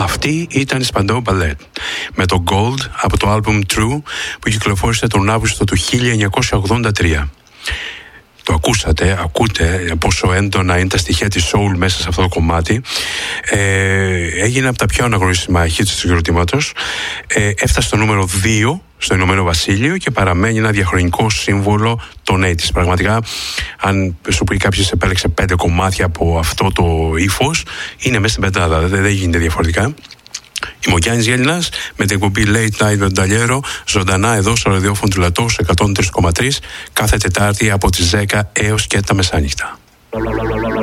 Αυτή ήταν η Spandau Ballet με το Gold από το album True που κυκλοφόρησε τον Αύγουστο του 1983. Το ακούτε πόσο έντονα είναι τα στοιχεία της soul μέσα σε αυτό το κομμάτι. Έγινε από τα πιο αναγνωρίσιμα hits του συγκροτήματος. Έφτασε στο νούμερο 2 στο Ηνωμένο Βασίλειο και παραμένει ένα διαχρονικό σύμβολο των 80's. Πραγματικά, αν σου πει κάποιος επέλεξε 5 κομμάτια από αυτό το ύφος, είναι μέσα στην πεντάδα, δεν γίνεται διαφορετικά. Είμαι ο Γιάννης Γέλινας με την εκπομπή Late Night με τον Ταλιέρο, ζωντανά εδώ στο ραδιόφωνο του Λατό 103,3 κάθε Τετάρτη από τις 10 έως και τα μεσάνυχτα.